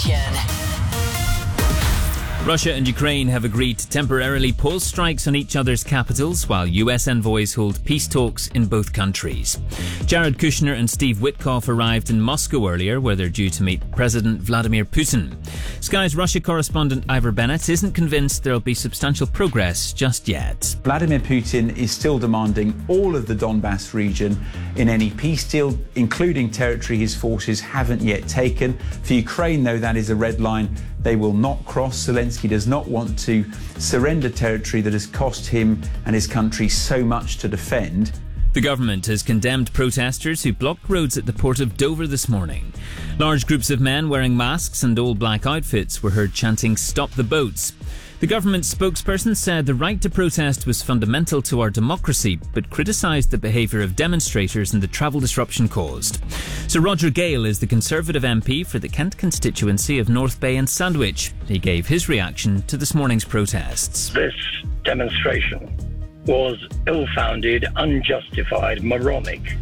Russia and Ukraine have agreed to temporarily pause strikes on each other's capitals while US envoys hold peace talks in both countries. Jared Kushner and Steve Witkoff arrived in Moscow earlier, where they're due to meet President Vladimir Putin. Sky's Russia correspondent Ivor Bennett isn't convinced there'll be substantial progress just yet. Vladimir Putin is still demanding all of the Donbass region in any peace deal, including territory his forces haven't yet taken. For Ukraine, though, that is a red line they will not cross. Zelensky does not want to surrender territory that has cost him and his country so much to defend. The government has condemned protesters who blocked roads at the port of Dover this morning. Large groups of men wearing masks and all-black outfits were heard chanting "Stop the boats." The government spokesperson said the right to protest was fundamental to our democracy, but criticised the behaviour of demonstrators and the travel disruption caused. Sir Roger Gale is the Conservative MP for the Kent constituency of North Bay and Sandwich. He gave his reaction to this morning's protests. This demonstration was ill-founded, unjustified, moronic,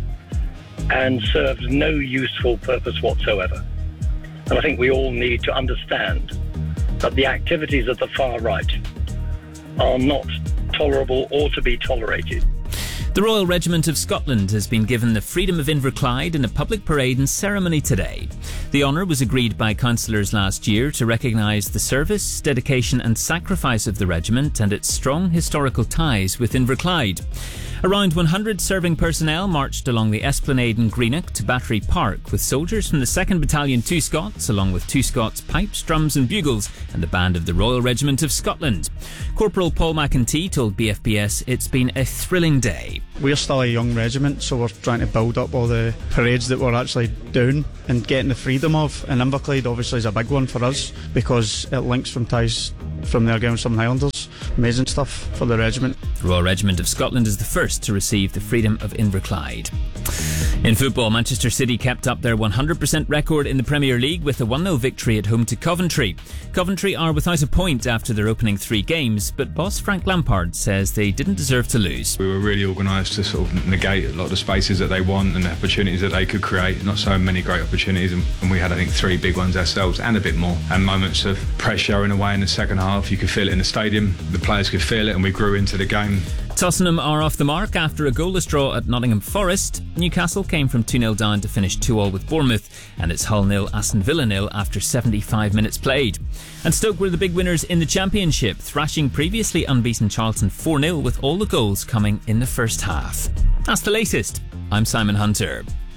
and served no useful purpose whatsoever. And I think we all need to understand that the activities of the far right are not tolerable or to be tolerated. The Royal Regiment of Scotland has been given the Freedom of Inverclyde in a public parade and ceremony today. The honour was agreed by councillors last year to recognise the service, dedication and sacrifice of the regiment and its strong historical ties with Inverclyde. Around 100 serving personnel marched along the Esplanade in Greenock to Battery Park with soldiers from the 2nd Battalion 2 Scots, along with 2 Scots pipes, drums and bugles, and the band of the Royal Regiment of Scotland. Corporal Paul McEntee told BFBS it's been a thrilling day. We're still a young regiment, so we're trying to build up all the parades that we're actually doing and getting the freedom of. And Inverclyde obviously is a big one for us because it links from ties from the Argyllshire Highlanders. Amazing stuff for the regiment. The Royal Regiment of Scotland is the first to receive the Freedom of Inverclyde. In football, Manchester City kept up their 100% record in the Premier League with a 1-0 victory at home to Coventry. Coventry are without a point after their opening 3 games, but boss Frank Lampard says they didn't deserve to lose. We were really organised to sort of negate a lot of the spaces that they want and the opportunities that they could create. Not so many great opportunities, and we had, I think, 3 big ones ourselves and a bit more. And moments of pressure in a way in the second half. You could feel it in the stadium, the players could feel it, and we grew into the game. Tottenham are off the mark after a goalless draw at Nottingham Forest. Newcastle came from 2-0 down to finish 2-2 with Bournemouth, and it's Hull 0, Aston Villa 0 after 75 minutes played. And Stoke were the big winners in the Championship, thrashing previously unbeaten Charlton 4-0 with all the goals coming in the first half. That's the latest. I'm Simon Hunter.